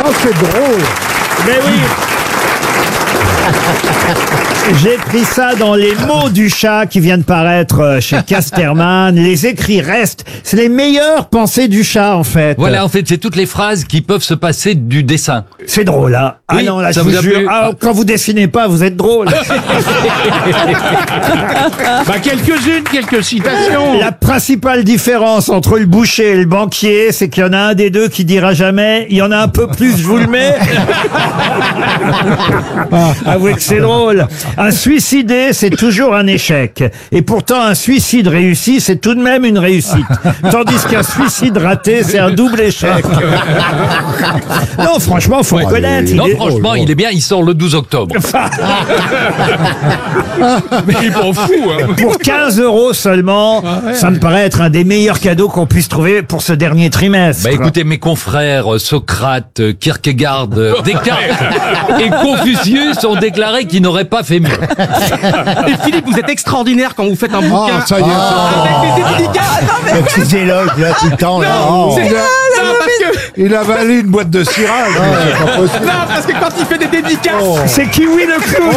Oh, c'est drôle. Mais oui. J'ai pris ça dans Les mots du chat qui vient de paraître chez Casterman. Les écrits restent. C'est les meilleures pensées du chat, en fait. Voilà, en fait, c'est toutes les phrases qui peuvent se passer du dessin. C'est drôle, hein. Ah Oui, non, là, ça je vous vous a jure. plu Ah, quand vous dessinez pas, vous êtes drôle. Bah, quelques citations. La principale différence entre le boucher et le banquier, c'est qu'il y en a un des deux qui dira jamais, il y en a un peu plus, je vous le mets. Avouez que c'est drôle. Un suicidé, c'est toujours un échec. Et pourtant, un suicide réussi, c'est tout de même une réussite. Tandis qu'un suicide raté, c'est un double échec. Non, franchement, faut reconnaître. Non, franchement, il est bien, il sort le 12 octobre. Mais il m'en fout, hein. Pour 15 € seulement, ça me paraît être un des meilleurs cadeaux qu'on puisse trouver pour ce dernier trimestre. Bah écoutez, mes confrères Socrate, Kierkegaard, Descartes et Confucius ont déclaré qu'ils n'auraient pas fait mieux. Et Philippe, vous êtes extraordinaire quand vous faites un bouquin. Ah, ça y est. Avec des dédicaces. Le petit éloge, là, tout le temps, là. Oh. C'est parce que Il a avalé une boîte de cirage. mais c'est pas possible. non, parce que quand il fait des dédicaces. C'est Kiwi le clown.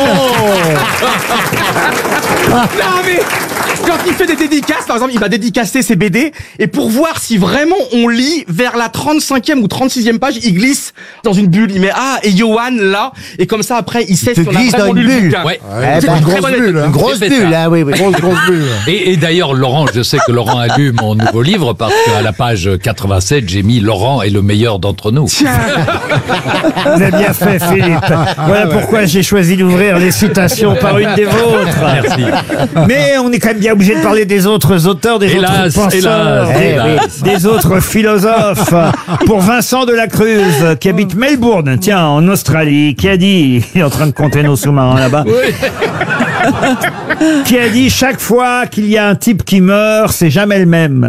Non mais quand il fait des dédicaces, par exemple, il va dédicacer ses BD et pour voir si vraiment on lit vers la 35e ou 36e page, il glisse dans une bulle. Il met et Johan là et comme ça après il sait Tu si on a glisses dans vraiment une lu le bulle. bouquin. Ouais. C'est Une une très grosse bonne bulle. Une grosse J'ai fait bulle, ça. hein, oui, oui. Grosse bulle. Et d'ailleurs, Laurent, je sais que Laurent a lu mon nouveau livre parce qu'à la page 87, j'ai mis Laurent est le meilleur d'entre nous. Vous avez bien fait, Philippe. Voilà pourquoi j'ai choisi d'ouvrir les citations par une des vôtres. Merci. Mais on est quand même bien obligé de parler des autres auteurs, des Hélas, autres penseurs, hélas. des autres philosophes. Pour Vincent Delacruz, qui habite Melbourne, tiens, en Australie, qui a dit, il est en train de compter nos sous-marins là-bas, qui a dit chaque fois qu'il y a un type qui meurt, c'est jamais le même.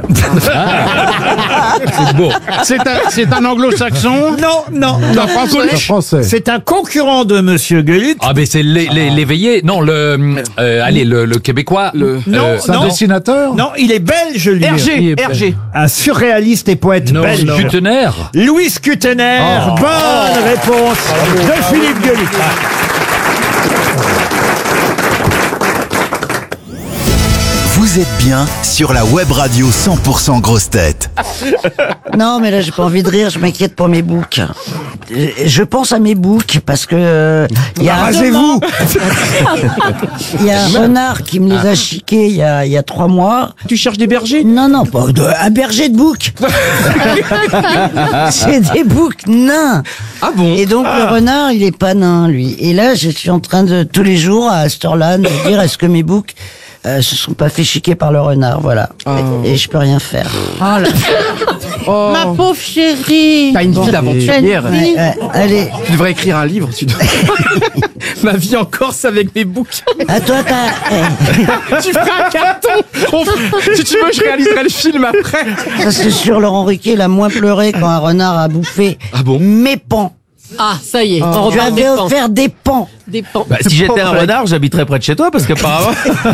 C'est beau. C'est un anglo-saxon. Non. Un français. C'est un concurrent de Monsieur Gueluc. Ah, mais c'est l'éveillé. Non, le québécois. Non, C'est un dessinateur. Non, il est belge, lui. RG. Un surréaliste et poète belge. Kutener. Louis Kutener. Bonne réponse de Philippe Gueluc. Vous êtes bien sur la web radio 100% grosse tête. Non, mais là, j'ai pas envie de rire, je m'inquiète pour mes boucs. Je pense à mes boucs parce que il y a Rasez-vous. il y a un renard qui me les a chiqués il y a 3 mois. Tu cherches des bergers? Non, pas un berger de boucs. C'est des boucs nains. Ah bon? Et donc le renard, il est pas nain, lui. Et là, je suis en train de tous les jours à cette heure-là de me dire est-ce que mes boucs se sont pas fait chiquer par le renard, voilà. Et je peux rien faire. Ma pauvre chérie. T'as une vie d'aventurière. Allez, Tu devrais écrire un livre. Ma vie en Corse avec mes boucs. à toi, Tu feras un carton. Si tu veux, je réaliserai le film après. ça c'est sûr, Laurent Ruquier, il a moins pleuré quand un renard a bouffé mes pans. Ah, ça y est. On Tu reparle avais des pans. offert des pans. Des pans. Bah, si j'étais un renard, j'habiterais près de chez toi parce qu'apparemment.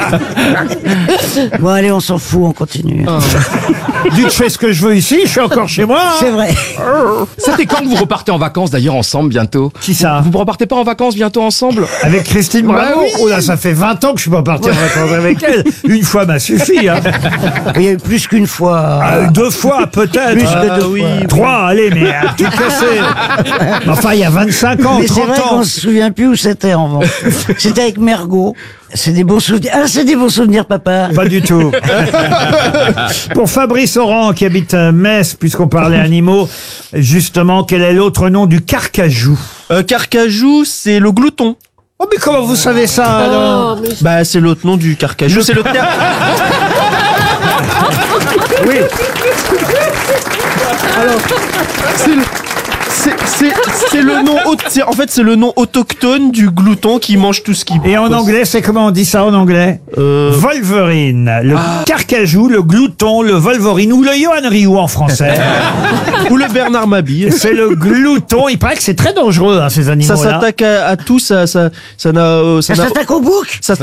Bon, allez, on s'en fout, on continue. Dites, je fais ce que je veux ici, je suis encore chez moi. hein. C'est vrai. Ça fait quand que vous repartez en vacances d'ailleurs ensemble bientôt? Qui ça? Vous repartez pas en vacances bientôt ensemble? Avec Christine Bravo. oui. Oh là, ça fait 20 ans que je suis pas parti en vacances avec elle. Une fois m'a suffi. Hein. Il y a eu plus qu'une fois. 2 fois peut-être. Plus que 2 fois. 3, allez, mais à tout casser. Enfin, il y a 25 ans, Mais c'est 30 vrai ans. qu'on se souvient plus où c'était en revanche. C'était avec Mergot. C'est des bons souvenirs. Ah, c'est des bons souvenirs, papa. Pas du tout. Pour Fabrice Oran, qui habite Metz, puisqu'on parlait animaux, justement, quel est l'autre nom du carcajou? Carcajou, c'est le glouton. Oh, mais comment vous savez ça, alors? Oh, mais Bah, c'est l'autre nom du carcajou. C'est le terme. Oui. Alors, C'est le nom, en fait, c'est le nom autochtone du glouton qui mange tout ce qui. Et en anglais, c'est comment on dit ça en anglais? Wolverine, le carcajou, le glouton, le Wolverine ou le Johan Rioux en français. Ou le Bernard Mabille. C'est le glouton. Il paraît que c'est très dangereux, hein, ces animaux-là. Ça s'attaque à tout, ça s'attaque au bouc. Ça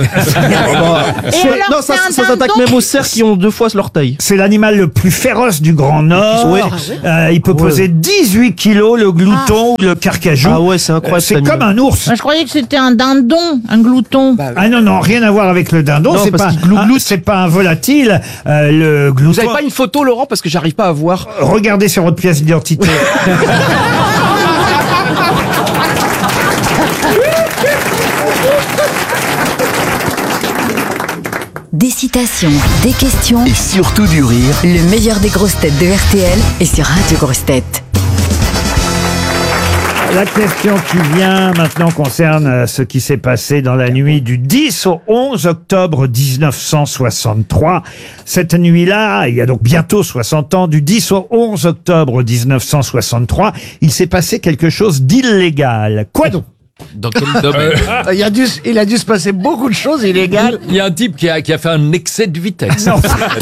s'attaque même aux cerfs qui ont 2 fois leur taille. C'est l'animal le plus féroce du Grand Nord. Ouais. Il peut peser 18 kilos, le glouton, le carcajou. Ah ouais, c'est incroyable. C'est comme un ours. Moi, je croyais que c'était un dindon, un glouton. Ah non, rien à voir avec le dindon. Non, C'est parce pas, qu'il glougloute. c'est pas un volatile. Le glouton. Vous avez pas une photo, Laurent, parce que j'arrive pas à voir. Regardez sur votre pièce d'identité. Des citations, des questions, Et surtout du rire. le meilleur des grosses têtes de RTL est sur Radio Grosses Têtes. La question qui vient maintenant concerne ce qui s'est passé dans la nuit du 10 au 11 octobre 1963. Cette nuit-là, il y a donc bientôt 60 ans, du 10 au 11 octobre 1963, il s'est passé quelque chose d'illégal. Quoi donc? Dans quel domaine? Il a dû se passer beaucoup de choses illégales. Il y a un type qui a fait un excès de vitesse. Non.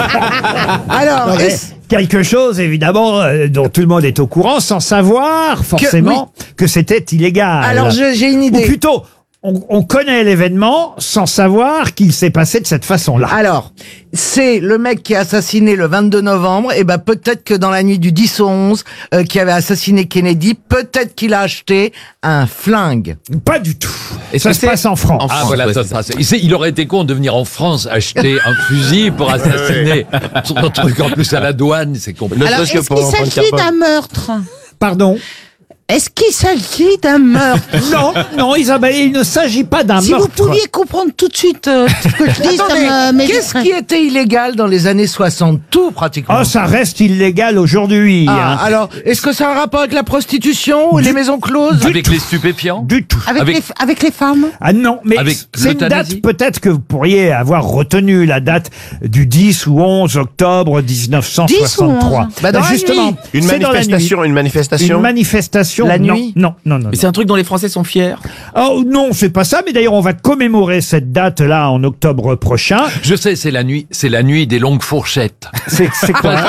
Alors, Quelque chose, évidemment, dont tout le monde est au courant, sans savoir forcément que c'était illégal. alors j'ai une Ou idée. plutôt, on connaît l'événement sans savoir qu'il s'est passé de cette façon-là. Alors, c'est le mec qui a assassiné le 22 novembre, et ben peut-être que dans la nuit du 10 au 11, qui avait assassiné Kennedy, peut-être qu'il a acheté un flingue. Pas du tout. Et Est-ce ça que se c'est- passe en France. Ah voilà, il aurait été con de venir en France acheter un fusil pour assassiner son truc en plus à la douane, c'est compliqué. Alors, est-ce qu'il s'agit d'un meurtre? Pardon? Est-ce qu'il s'agit d'un meurtre? Non, Isabelle, il ne s'agit pas d'un Si meurtre. vous pouviez comprendre tout de suite ce que je dis, ça Attendez, qu'est-ce m'éviterait. qui était illégal dans les années 60? Tout, pratiquement. Oh, ça reste illégal aujourd'hui. hein. Alors, est-ce que ça a un rapport avec la prostitution ou les maisons closes? Avec les stupéfiants? Du tout. Avec les femmes? Ah non, mais Avec c'est une l'euthanasie? date peut-être que vous pourriez avoir retenu, la date du 10 ou 11 octobre 1963. Bah, dans la justement, nuit. Une c'est dans la manifestation, nuit. une manifestation. Une manifestation. La non, nuit Non. Mais c'est un truc dont les Français sont fiers. Oh non, c'est pas ça. Mais d'ailleurs, on va commémorer cette date-là en octobre prochain. Je sais, c'est la nuit des longues fourchettes. C'est quoi? Parce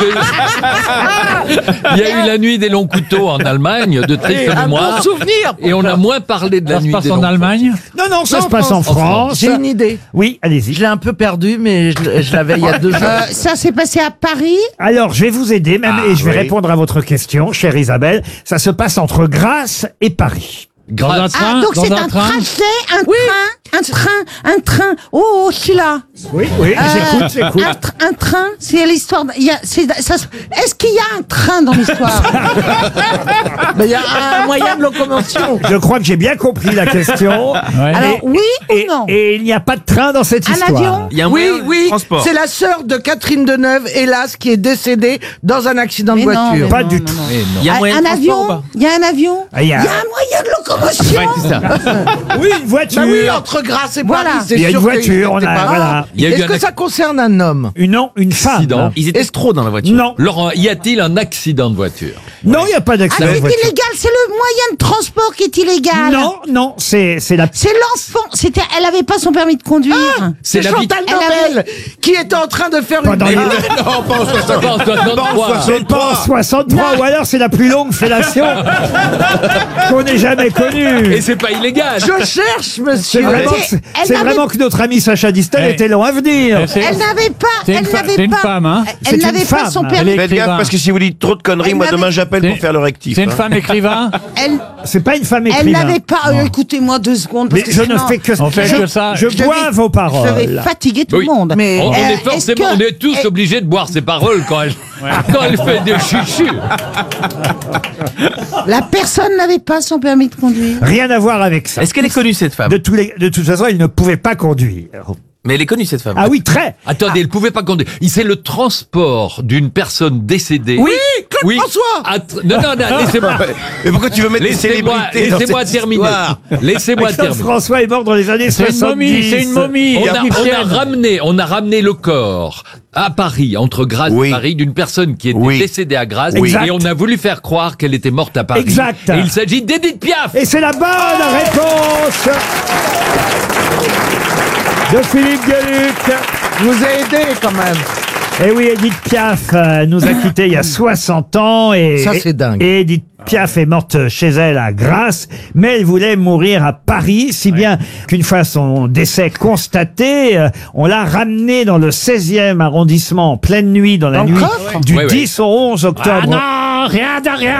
que il y a eu la nuit des longs couteaux en Allemagne, de triste mémoire. souvenir. Et on a moins parlé de la nuit des longs Allemagne? Non, ça se passe en France. J'ai une idée. Oui, allez-y. Je l'ai un peu perdu, mais je l'avais il y a 2 jours. Ça s'est passé à Paris? Alors, je vais vous aider même et je vais répondre à votre question, chère Isabelle. Ça se passe entre Grasse et Paris. Grâce. Ah, donc c'est un trajet, un train. Oh, je suis là. Oui, j'écoute. Un train, c'est l'histoire. Est-ce qu'il y a un train dans l'histoire? Mais il y a un moyen de locomotion. Je crois que j'ai bien compris la question. Alors, oui ou non? Et il n'y a pas de train dans cette Un histoire. avion? Il y a un Oui, moyen de oui, transport. c'est la sœur de Catherine Deneuve, hélas, qui est décédée dans un accident de Mais non, voiture. mais Pas non, du non, tout. non. Eh non. Il y a un moyen Un de transport ou avion? pas? Il y a un avion? Ah, il y a- Il y a un moyen de locomotion? Ouais, c'est ça. Oui, une voiture. Bah oui, entre Grasse et Voilà. Paris, c'est Il y a une sûr voiture, on qu'ils a- étaient pas voilà. rares. Il y a eu Est-ce un que ça concerne un homme? Une femme. Accident. Ils étaient trop dans la voiture. Non, Laurent, y a-t-il un accident de voiture? non, il n'y a pas Ah, d'accident c'est de voiture. illégal, c'est le moyen de transport qui est illégal. Non, c'est la. C'est l'enfant. Elle avait pas son permis de conduire. C'est C'est la Chantal Elle avait- Nobel qui était en train de faire Pas une... dans les- Non, pas en 63. C'est pas en 63, ou alors c'est la plus longue fellation qu'on ait jamais connue. Et c'est pas illégal. Je cherche, C'est monsieur. vraiment, Elle c'est n'avait- vraiment que notre ami Sacha Distel était long à venir. Elle n'avait pas. Elle n'avait pas. hein? C'est Elle une n'avait pas femme. son permis. Faites gaffe parce que si vous dites trop de conneries, moi demain j'appelle pour faire le rectif. hein. écrivain? C'est pas une femme Elle écrivain. n'avait pas. Écoutez-moi 2 secondes. Parce Mais que je sinon, ne fais que on fait je, que ça. Je je bois vais- vos Je paroles. vais fatiguer tout Oui. le monde. Mais- On est est-ce forcément, que- on est tous obligés de boire ses paroles quand elle fait des chuchus. La personne n'avait pas son permis de conduire. Rien à voir avec ça. Est-ce qu'elle est connue, cette femme? De toute façon, il ne pouvait pas conduire. Mais elle est connue, cette femme. Ah oui, très. Attendez, elle pouvait pas conduire. C'est le transport d'une personne décédée. Oui, Claude François. Non, laissez-moi. Mais pourquoi tu veux mettre des Laissez-moi célébrités dans cette terminer. histoire Laissez-moi Claude terminer. François est mort dans les années 70. C'est une momie. On a ramené le corps à Paris, entre Grasse et Paris, d'une personne qui était décédée à Grasse. Exact. Et on a voulu faire croire qu'elle était morte à Paris. Exact. Et il s'agit d'Edith Piaf. Et c'est la bonne réponse de Philippe Gueluc. Je vous ai aidé quand même. Et oui, Edith Piaf nous a quittés il y a 60 ans. Et, Ça, c'est dingue. Et Edith Piaf est morte chez elle à Grasse, mais elle voulait mourir à Paris, si bien qu'une fois son décès constaté, on l'a ramenée dans le 16e arrondissement en pleine nuit, dans la nuit du 10 au 11 octobre. Ah non, rien de rien.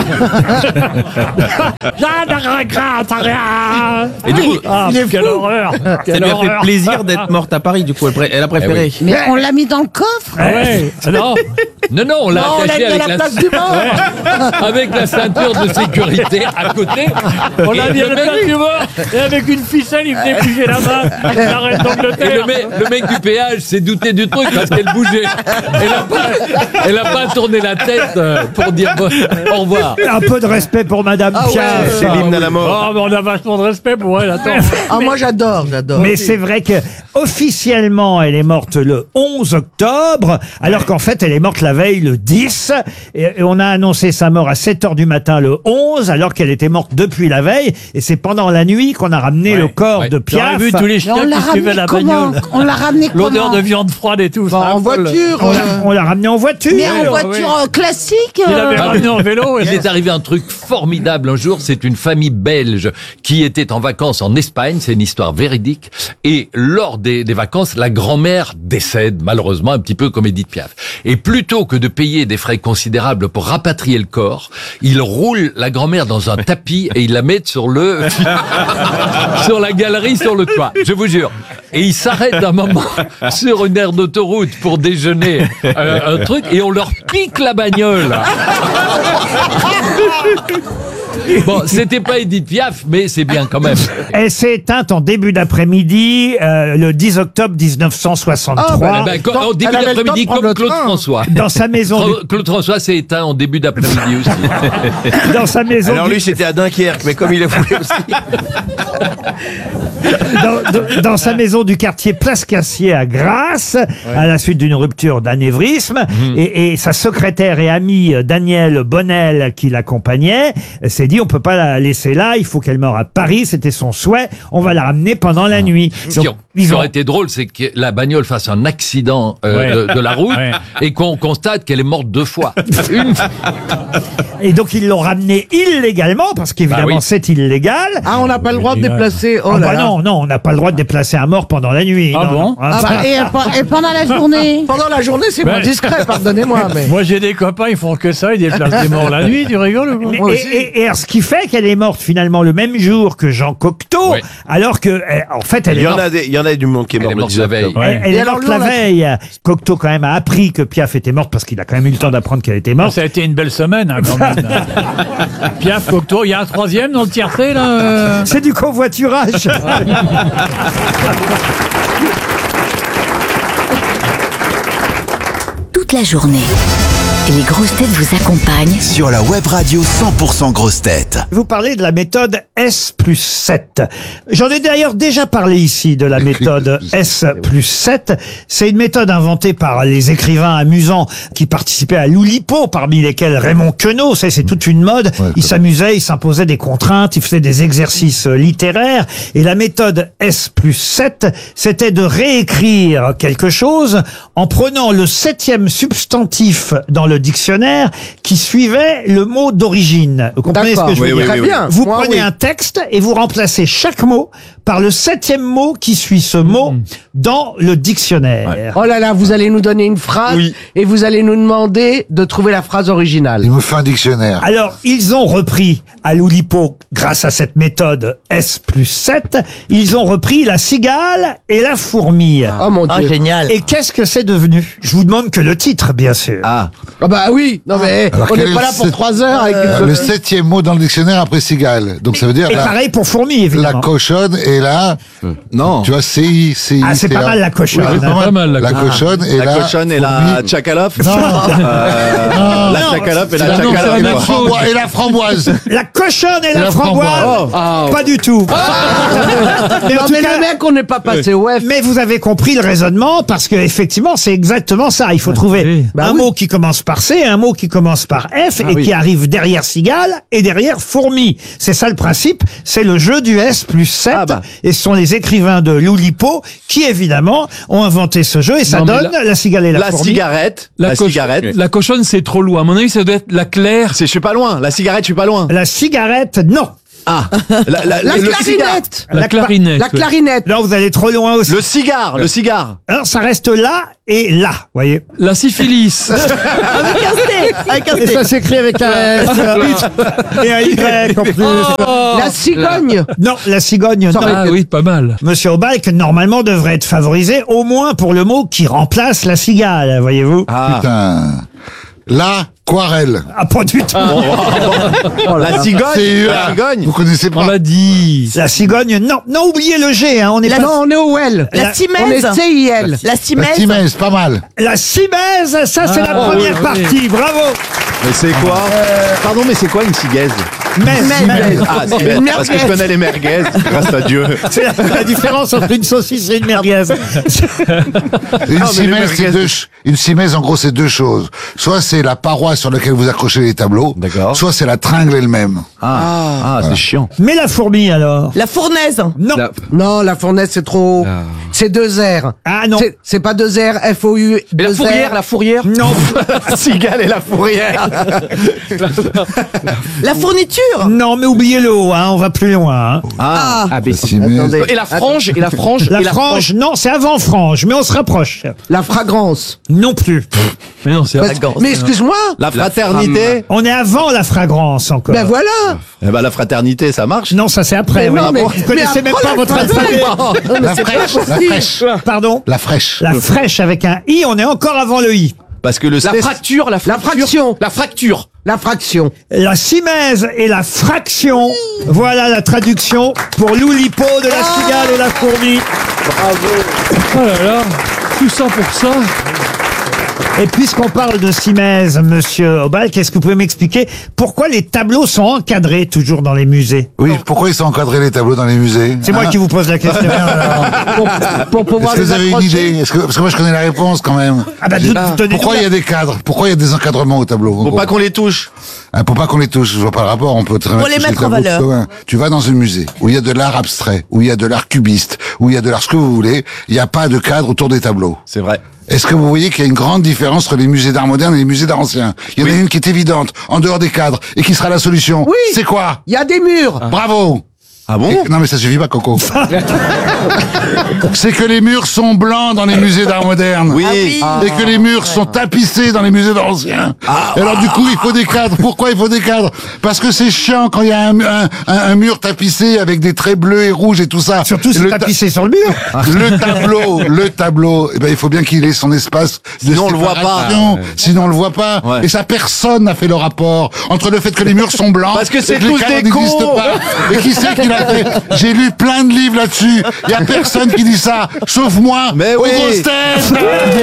Rien de regret, rien. Et du coup, Quelle horreur. Ça lui a fait plaisir d'être morte à Paris, du coup. Elle a préféré. Mais on l'a mis dans le coffre. Non, on l'a attaché avec la place du mort. avec la ceinture de sécurité à côté. On l'a mis à la place du mort. Et avec une ficelle, il venait bouger la main. La reine Et d'Angleterre. le mec du péage s'est douté du truc parce qu'elle bougeait. Elle a pas tourné la tête pour dire au revoir. Un peu de respect pour Madame Piaf. C'est l'hymne à la mort. Oh, mais on a vachement de respect pour elle, attends. Ah, moi j'adore. Mais c'est vrai que officiellement, elle est morte le 11 octobre, alors qu'en fait, elle est morte la veille le 10. Et on a annoncé sa mort à 7h du matin le 11, alors qu'elle était morte depuis la veille. Et c'est pendant la nuit qu'on a ramené le corps de Piaf. J'aurais vu tous les Mais chiens on l'a qui suivaient ramené la comment? bagnole. On l'a ramené comment? L'odeur de viande froide et tout. ça En affole. voiture. On l'a ramené en voiture. Mais en voiture classique. Il l'avait ramené en vélo. Il est arrivé un truc formidable un jour, c'est une famille belge qui était en vacances en Espagne, c'est une histoire véridique, et lors des vacances, la grand-mère décède, malheureusement, un petit peu comme Edith Piaf. Et plutôt que de payer des frais considérables pour rapatrier le corps, il roule la grand-mère dans un tapis et il la met sur sur la galerie, sur le toit, je vous jure. Et il s'arrête un moment sur une aire d'autoroute pour déjeuner un truc, et on leur pique la bagnole. Bon, c'était pas Edith Piaf, mais c'est bien quand même. Elle s'est éteinte en début d'après-midi, le 10 octobre 1963. En début d'après-midi, comme Claude François. Dans sa maison. Claude François s'est éteint en début d'après-midi aussi. Dans sa maison. Alors lui, c'était à Dunkerque, mais comme il a voulu aussi. Dans sa maison du quartier Place Cassier à Grasse, à la suite d'une rupture d'anévrisme, et sa secrétaire et amie Danielle Bonnel, qui l'accompagnait, s'est dit on peut pas la laisser là, il faut qu'elle meure à Paris, c'était son souhait, on va la ramener pendant la nuit. Ce qui aurait été drôle, c'est que la bagnole fasse un accident de la route et qu'on constate qu'elle est morte 2 fois. Et donc ils l'ont ramenée illégalement, parce qu'évidemment c'est illégal. Ah, on n'a pas le droit de déplacer. Oh là là. Non, on n'a pas le droit de déplacer un mort pendant la nuit. Ah non, bon non. Ah bah, Et pendant la journée. Pendant la journée, c'est moins discret, pardonnez-moi. Mais... Moi, j'ai des copains, ils font que ça, ils déplacent des morts la nuit, tu rigoles ou quoi? Et alors, ce qui fait qu'elle est morte finalement le même jour que Jean Cocteau, alors que, en fait, elle est morte. Il y en a du monde qui est mort le 10 la veille. octobre. Elle est morte la veille. Cocteau quand même a appris que Piaf était morte parce qu'il a quand même eu le temps d'apprendre qu'elle était morte. Ça a été une belle semaine, hein, quand même. Piaf, Cocteau, il y a un troisième dans le tiercé, là C'est du covoiturage. Toute la journée, les grosses têtes vous accompagnent Sur la web radio 100% grosses têtes. Vous parlez de la méthode S+7. J'en ai d'ailleurs déjà parlé ici de la méthode S+7. C'est une méthode inventée par les écrivains amusants qui participaient à l'Oulipo, parmi lesquels Raymond Queneau. C'est toute une mode. Il s'amusait, il s'imposait des contraintes, il faisait des exercices littéraires. Et la méthode S+7, c'était de réécrire quelque chose en prenant le 7e substantif dans le dictionnaire qui suivait le mot d'origine. Vous comprenez ce que je veux dire? Très bien. Vous Moi, prenez un texte et vous remplacez chaque mot par le 7e mot qui suit ce mot dans le dictionnaire. Oh là là, vous allez nous donner une phrase et vous allez nous demander de trouver la phrase originale. Il me fait un dictionnaire. Alors, ils ont repris à l'Oulipo, grâce à cette méthode S+7, ils ont repris la cigale et la fourmi. Oh mon Dieu. génial. Et qu'est-ce que c'est devenu? Je vous demande que le titre, bien sûr. Ah, Ah bah oui, non mais Alors, on quel n'est est pas le là pour sept- 3 heures avec une Le copine. 7e mot dans le dictionnaire après cigale. Donc ça veut dire Et pareil pour fourmi, évidemment. la cochonne et la... Non. Tu vois, CI. Ah, c'est pas mal la cochonne. Ouais, c'est Pas mal, la cochonne et La cochonne et la fourmi. tchakalope. Non. La tchakalope et la Non, c'est la tchakalope. même chose. Et la framboise. La cochonne et la La framboise. framboise. Pas du tout. Mais en Non tout mais cas, le mec, on n'est pas passé au F. mais vous avez compris le raisonnement parce que effectivement c'est exactement ça. Il faut trouver oui. un mot qui commence par C, un mot qui commence par F et qui arrive derrière cigale et derrière fourmi. C'est ça le principe. C'est le jeu du S plus 7 et ce sont les écrivains de Loulipo qui évidemment ont inventé ce jeu et ça Non, mais donne la cigale et la fourmi. cigarette. La cigarette. La cochonne, c'est trop loin. À mon avis, ça doit être la claire. Je suis pas loin. La cigarette, je suis pas loin. La cigarette, non. Ah. La clarinette. La clarinette. La clarinette. Non, vous allez trop loin aussi. Le cigare. Le cigare. Alors ça reste là et là, voyez. La syphilis. Et ça s'écrit avec un S et un Y en plus. La cigogne. Non, la cigogne, non. Ah oui, pas mal. Monsieur Aubalk, normalement, devrait être favorisé au moins pour le mot qui remplace la cigale, voyez-vous. Putain. La Quarelle. Ah, pas du tout. La cigogne. La cigogne. Vous connaissez On pas? l'a dit. La cigogne, non. Non, oubliez le G, hein. On est pas... Non, on est au L. La Simèze. On est CIL. La La Simèze. Timèze, pas mal. La Simèze, ça c'est la première oui, partie. Bravo. Mais c'est quoi Pardon, mais c'est quoi une cigaise? Simèze. Ah, cigaise. Parce que je connais les merguez, grâce à Dieu. C'est la différence entre une saucisse et une merguez. Une simèze, une simèze, en gros, c'est deux choses. Soit c'est la paroi sur laquelle vous accrochez les tableaux. D'accord. Soit c'est la tringle elle-même. C'est chiant. Mais la fourmi, alors? La fournaise. Non. Non, la fournaise, c'est trop. C'est 2 R. Ah non. C'est pas 2 R, F-O-U. Et la fourrière, la fourrière. Non. La cigale et la fourrière. La fourniture. Non, mais oubliez le haut, hein. On va plus loin, hein. Ah, La simèze. Et la frange, et la frange. La et la frange, non, c'est avant frange, mais on se rapproche. La fragrance. Non plus. Mais non, c'est Mais excuse-moi. la fraternité. On est avant la fragrance encore. Ben voilà. Eh ben, la fraternité, ça marche. Non, ça c'est après. Mais non, oui. mais- Vous connaissez mais même après pas la votre alphabet. La fraîche. La fraîche. Pardon? La fraîche. La fraîche avec un I, on est encore avant le I. Parce que le La fracture, la fraction. La fracture. La fraction. La simèze et la fraction. Voilà la traduction pour Loulipo de la cigale et la fourmi. Oh là là. Tout ça pour ça. Et puisqu'on parle de simèze, monsieur Aubalk, est-ce que vous pouvez m'expliquer pourquoi les tableaux sont encadrés toujours dans les musées? Oui, pourquoi ils sont encadrés les tableaux dans les musées? C'est moi qui vous pose la question. Pour pouvoir Est-ce que les vous avez une accrocher. idée? Parce que moi je connais la réponse quand même. Ah bah, tenez-nous Pourquoi il y a des cadres? Pourquoi il y a des encadrements au tableau? Pour pas qu'on les touche. Pour pas qu'on les touche, je vois pas le rapport, on peut très bien Pour les toucher mettre en tableaux de valeur. commun. Tu vas dans un musée où il y a de l'art abstrait, où il y a de l'art cubiste, où il y a de l'art ce que vous voulez, il n'y a pas de cadre autour des tableaux. C'est vrai. Est-ce que vous voyez qu'il y a une grande différence entre les musées d'art moderne et les musées d'art ancien? Il y en a une qui est évidente, en dehors des cadres, et qui sera la solution. Oui. C'est quoi? Il y a des murs. Bravo! Ah bon? Non mais ça suffit pas, Coco. C'est que les murs sont blancs dans les musées d'art moderne. Oui. Et que les murs sont tapissés dans les musées d'art ancien. Et alors du coup, il faut des cadres. Pourquoi il faut des cadres? Parce que c'est chiant quand il y a un mur tapissé avec des traits bleus et rouges et tout ça. Surtout si tapissé sur le mur. Le tableau, eh ben, il faut bien qu'il ait son espace de Sinon, on le voit pas. séparation. Sinon on le voit pas. Ouais. Et ça, personne n'a fait le rapport entre le fait que les murs sont blancs Parce que c'est et que les tous cadres des cons. n'existent pas. Et qui c'est qui l'a fait? J'ai lu plein de livres là-dessus. Il y a personne qui dit ça, sauf moi. Mais aux oui. grosses têtes.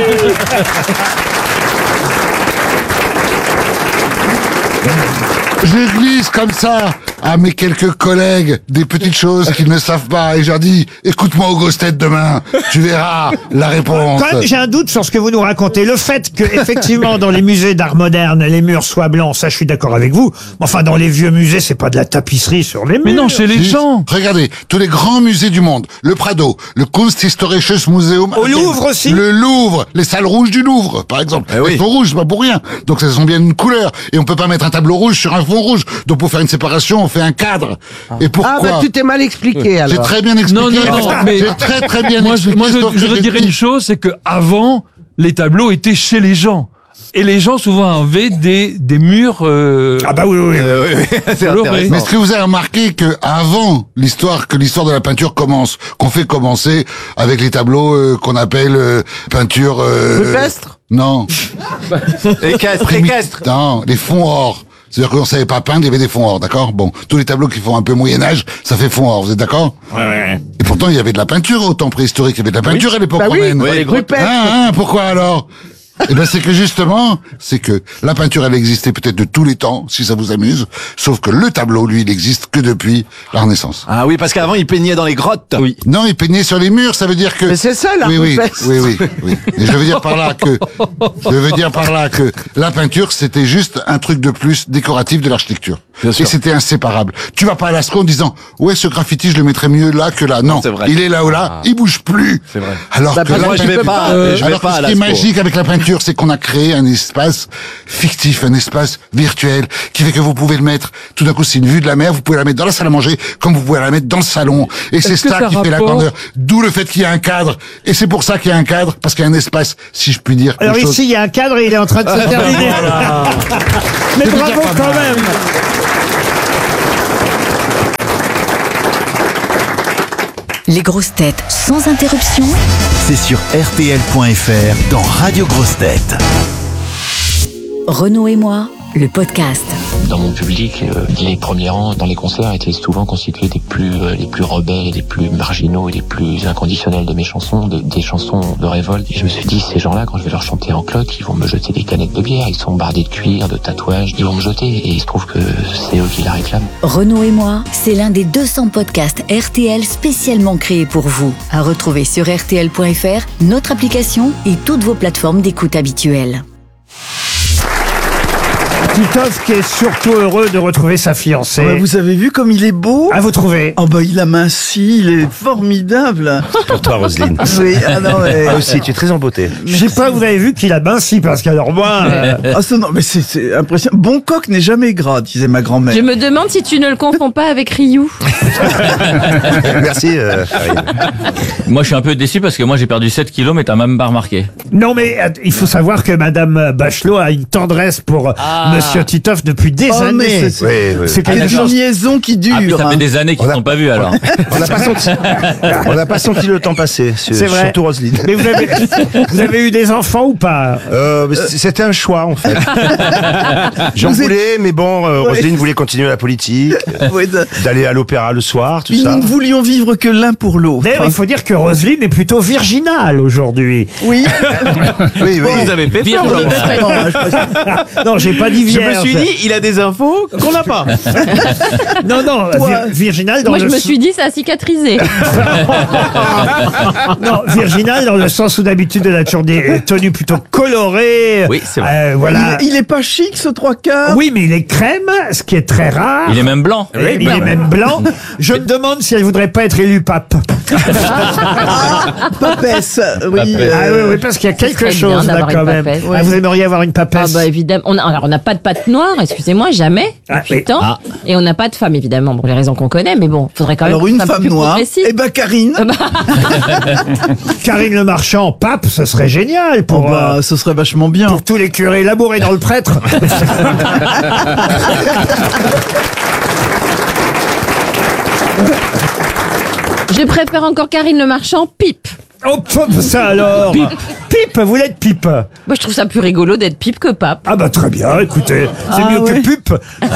Je glisse comme ça à mes quelques collègues des petites choses qu'ils ne savent pas et je leur dis écoute-moi aux grosses têtes demain, tu verras la réponse. Quand même, j'ai un doute sur ce que vous nous racontez. Le fait que, effectivement, dans les musées d'art moderne, les murs soient blancs, ça, je suis d'accord avec vous. Mais enfin, dans les vieux musées, c'est pas de la tapisserie sur les murs. Mais non, chez les Si, gens. Regardez, tous les grands musées du monde, le Prado, le Kunsthistorisches Museum. Au Louvre aussi. Le Louvre, les salles rouges du Louvre, par exemple. Eh oui. Elles sont rouges, c'est pas pour rien. Donc elles sont bien une couleur. Et on peut pas mettre un tableau rouge sur un fond rouge. Donc pour faire une séparation, on fait un cadre. Et pourquoi? Ah bah tu t'es mal expliqué J'ai alors. très bien expliqué. Non, non, non, mais- J'ai très bien Moi, expliqué. sauf que je j'ai dirais dit- une chose, c'est que avant, les tableaux étaient chez les gens. Et les gens souvent avaient des murs. Ah bah oui, oui. C'est colorés. intéressant. Mais est-ce que vous avez remarqué que avant l'histoire de la peinture commence, qu'on fait commencer avec les tableaux qu'on appelle peinture Rupestre. Non. Équestre. Non, les fonds or. C'est-à-dire qu'on savait pas peindre, il y avait des fonds or, d'accord? Bon, tous les tableaux qui font un peu Moyen-Âge, ça fait fond or, vous êtes d'accord? Ouais. Et pourtant, il y avait de la peinture au temps préhistorique, il y avait de la peinture à l'époque romaine. les Rupert. Pourquoi alors? Eh ben, c'est que justement, la peinture, elle existait peut-être de tous les temps, si ça vous amuse, sauf que le tableau, lui, il existe que depuis la Renaissance. Ah oui, parce qu'avant, il peignait dans les grottes. Oui. Non, il peignait sur les murs, ça veut dire que... Mais c'est ça, la oui. Rupert. Et je veux dire par là que la peinture, c'était juste un truc de plus décoratif de l'architecture. Et c'était inséparable. Tu vas pas à Lascaux en disant, ouais, ce graffiti, je le mettrais mieux là que là. Non, il est là ou là, il bouge plus. C'est vrai. Alors que moi, je vais pas ce qui est magique avec la peinture, c'est qu'on a créé un espace fictif, un espace virtuel, qui fait que vous pouvez le mettre, tout d'un coup, c'est une vue de la mer, vous pouvez la mettre dans la salle à manger, comme vous pouvez la mettre dans le salon. Et c'est ça qui fait la grandeur. D'où le fait qu'il y a un cadre. Et c'est pour ça qu'il y a un cadre, parce qu'il y a un espace, si je puis dire. Alors ici, il y a un cadre et il est en train de se terminer. Mais bravo quand même. Les grosses têtes sans interruption. C'est sur RTL.fr dans Radio Grosses Têtes. Renaud et moi, le podcast. Dans mon public, les premiers rangs dans les concerts étaient souvent constitués des les plus rebelles, les plus marginaux et les plus inconditionnels de mes chansons, des chansons de révolte. Et je me suis dit, ces gens-là, quand je vais leur chanter en cloque, ils vont me jeter des canettes de bière, ils sont bardés de cuir, de tatouages, ils vont me jeter et il se trouve que c'est eux qui la réclament. Renaud et moi, c'est l'un des 200 podcasts RTL spécialement créés pour vous. À retrouver sur RTL.fr, notre application et toutes vos plateformes d'écoute habituelles. Titoff qui est surtout heureux de retrouver sa fiancée. Ouais, vous avez vu comme il est beau? Ah, vous trouvez? Oh bah il a minci, il est formidable. Pour toi, Roselyne. Oui, ah non mais... Ah aussi, tu es très embottée. Je sais pas, vous avez vu qu'il a minci, parce qu'alors moi... Ah ça, non, mais c'est impressionnant. Bon coq n'est jamais gras, disait ma grand-mère. Je me demande si tu ne le confonds pas avec Ryu. Merci, Moi, je suis un peu déçu parce que moi, j'ai perdu 7 kilos, mais t'as même pas remarqué. Non, mais il faut savoir que Madame Bachelot a une tendresse pour Monsieur Titoff depuis des années. C'est une liaison qui dure. Ah, puis ça fait des années qu'ils ne sont pas vus, alors. On n'a pas senti le temps passer, c'est vrai. surtout Roselyne. Mais vous avez eu des enfants ou pas? C'était un choix, en fait. J'en voulais, mais bon, Roselyne voulait continuer la politique, d'aller à l'opéra le soir, tout ça. Nous ne voulions vivre que l'un pour l'autre. D'ailleurs, il faut dire que Roselyne est plutôt virginale aujourd'hui. Oui. Oui. Vous avez fait Non, j'ai pas dit vierge. Je me suis dit, il a des infos qu'on n'a pas. Non, virginale dans Moi, le je me suis dit, ça a cicatrisé. Non, virginale dans le sens où d'habitude elle a toujours des tenues plutôt colorées. Oui, c'est vrai. Voilà. Il est pas chic, ce 3/4. Oui, mais il est crème, ce qui est très rare. Il est même blanc. Oui, il est même blanc. Je me demande si elle voudrait pas être élue pape. Papesse, oui. Oui, parce qu'il y a quelque serait chose bien là d'avoir quand une même. papesse. Ah, vous aimeriez avoir une papesse? Ah bah évidemment. On n'a pas de patte noire, excusez-moi, jamais. Depuis le temps. Et on n'a pas de femme, évidemment, pour les raisons qu'on connaît, mais bon, faudrait quand même. Alors une un peu femme plus noire. progressiste. Eh ben Karine. Karine Le Marchand, pape, ce serait génial pour, ce serait vachement bien. pour tous les curés labourés dans le prêtre. Je préfère encore Karine Le Marchand, pipe. Oh, ça alors. Pipe, vous l'êtes pipe. Moi, je trouve ça plus rigolo d'être pipe que pape. Ah bah très bien, écoutez, c'est mieux que pupe.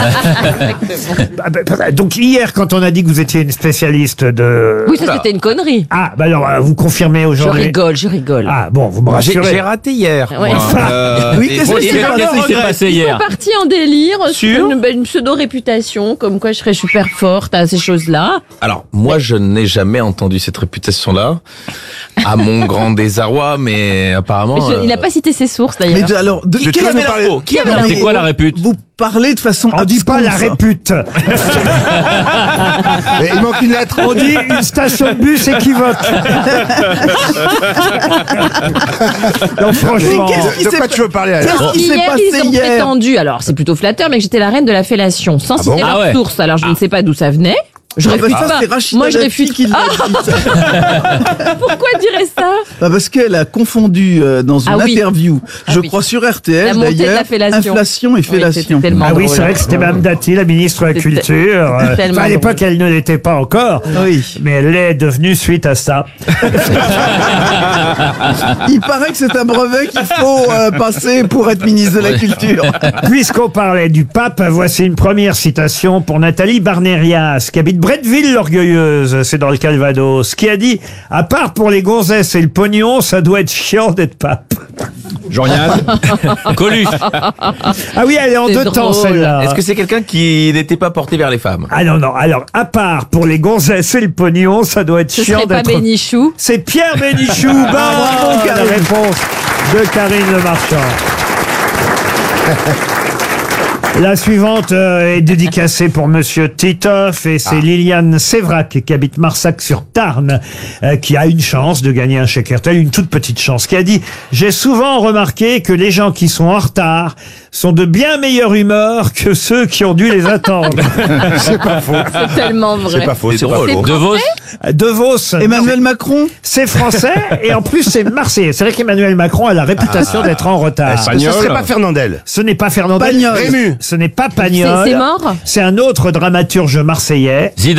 Donc hier, quand on a dit que vous étiez une spécialiste de... Oui, ça c'était une connerie. Ah, bah alors, vous confirmez Je aujourd'hui. rigole. Ah bon, vous me rassurez. J'ai raté hier. Ouais. Oui, qu'est-ce Qu'est-ce qui s'est passé Ils hier? sont partis en délire sur une pseudo-réputation, comme quoi je serais super forte à ces choses-là. Alors, moi, je n'ai jamais entendu cette réputation-là, à mon grand désarroi, mais apparemment... Il n'a pas cité ses sources, d'ailleurs. Mais alors, qui avait l'info? Qui avait l'info? C'est quoi la répute? Vous parlez de façon On dit pas la absconse. répute. Mais il manque une lettre. On dit une station de bus équivoque. Non, franchement. De quoi tu veux parler alors? Qu'est-ce qui s'est Hier, passé ils ont hier? prétendu, alors c'est plutôt flatteur, mais que j'étais la reine de la fellation, sans citer Ah leur ouais. source. Alors je ne sais pas d'où ça venait. Je réfute ça, pas. c'est Rachida Moi, je Dati réfute. qui l'a dit. Pourquoi dirait ça? Parce qu'elle a confondu dans une interview, je oui. crois sur La RTL montée de la d'ailleurs, fellation. inflation et fellation. tellement Ah oui, drôle. c'est vrai que c'était Mme Dati, la ministre de la C'était Culture. tellement Enfin, à l'époque, elle ne l'était pas encore. Oui. Mais elle l'est devenue suite à ça. Il paraît que c'est un brevet qu'il faut passer pour être ministre de la Culture. Puisqu'on parlait du pape, voici une première citation pour Nathalie Barnérias, qui habite Bretteville-l'Orgueilleuse, c'est dans le Calvados, qui a dit « À part pour les gonzesses et le pognon, ça doit être chiant d'être pape. » Jean-Yann. Coluche. Ah oui, elle est en C'est deux temps, drôle. celle-là. Est-ce que c'est quelqu'un qui n'était pas porté vers les femmes? Ah non, non. Alors, à part pour les gonzesses et le pognon, ça doit être Ce chiant serait pas d'être... Bénichou. C'est Pierre Bénichou. bravo, Bonne Karine. réponse de Karine Le Marchand. La suivante est dédicacée pour Monsieur Titoff et c'est Liliane Sévrac qui habite Marsac-sur-Tarn qui a une chance de gagner un chèque RTL, une toute petite chance, qui a dit « J'ai souvent remarqué que les gens qui sont en retard sont de bien meilleure humeur que ceux qui ont dû les attendre. » C'est pas faux. C'est tellement vrai. C'est pas faux, c'est drôle. drôle. De Vos. De Vos. Emmanuel Macron. C'est français et en plus c'est marseillais. C'est vrai qu'Emmanuel Macron a la réputation d'être en retard. Est-ce que ce serait pas Fernandel? Ce n'est pas Fernandel. Pagnol. Rému. Ce n'est pas Pagnol. C'est mort. C'est un autre dramaturge marseillais. Zidane.